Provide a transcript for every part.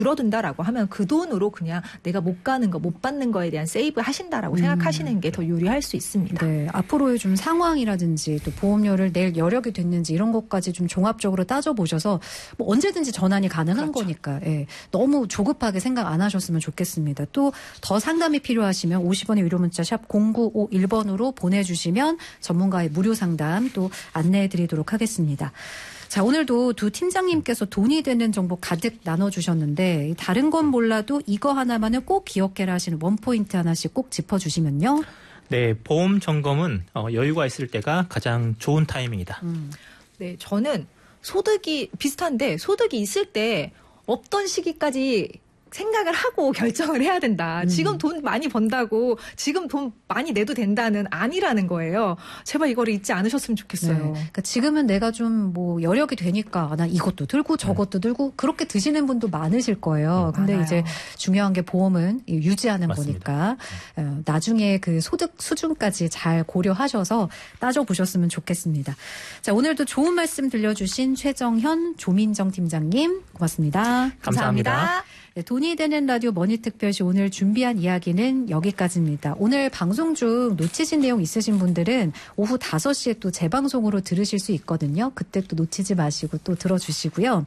줄어든다라고 하면 그 돈으로 그냥 내가 못 가는 거, 못 받는 거에 대한 세이브 하신다라고 생각하시는 게 더 유리할 수 있습니다. 네, 앞으로의 좀 상황이라든지 또 보험료를 낼 여력이 됐는지 이런 것까지 좀 종합적으로 따져보셔서 뭐 언제든지 전환이 가능한 그렇죠. 거니까 예, 너무 조급하게 생각 안 하셨으면 좋겠습니다. 또 더 상담이 필요하시면 50원의 유료 문자 샵 0951번으로 보내주시면 전문가의 무료 상담 또 안내해드리도록 하겠습니다. 자, 오늘도 두 팀장님께서 돈이 되는 정보 가득 나눠주셨는데 다른 건 몰라도 이거 하나만은 꼭 기억해라 하시는 원포인트 하나씩 꼭 짚어주시면요. 네, 보험 점검은 여유가 있을 때가 가장 좋은 타이밍이다. 네, 저는 소득이 비슷한데 소득이 있을 때 없던 시기까지 생각을 하고 결정을 해야 된다. 지금 돈 많이 번다고 지금 돈 많이 내도 된다는 아니라는 거예요. 제발 이거를 잊지 않으셨으면 좋겠어요. 네. 그러니까 지금은 내가 좀 뭐 여력이 되니까 나 이것도 들고 저것도 들고 그렇게 드시는 분도 많으실 거예요. 근데 많아요. 이제 중요한 게 보험은 유지하는 맞습니다. 거니까 나중에 그 소득 수준까지 잘 고려하셔서 따져보셨으면 좋겠습니다. 자, 오늘도 좋은 말씀 들려주신 최정현 조민정 팀장님 고맙습니다. 감사합니다. 네, 돈이 되는 라디오 머니특별시 오늘 준비한 이야기는 여기까지입니다. 오늘 방송 중 놓치신 내용 있으신 분들은 오후 5시에 또 재방송으로 들으실 수 있거든요. 그때 또 놓치지 마시고 또 들어주시고요.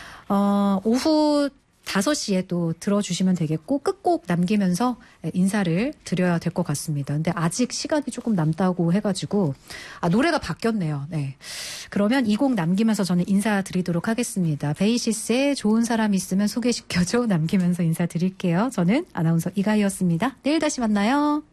오후 5시에 또 들어주시면 되겠고 끝곡 남기면서 인사를 드려야 될 것 같습니다. 근데 아직 시간이 조금 남다고 해가지고 노래가 바뀌었네요. 네. 그러면 이 곡 남기면서 저는 인사드리도록 하겠습니다. 베이시스의 좋은 사람 있으면 소개시켜줘 남기면서 인사드릴게요. 저는 아나운서 이가희였습니다. 내일 다시 만나요.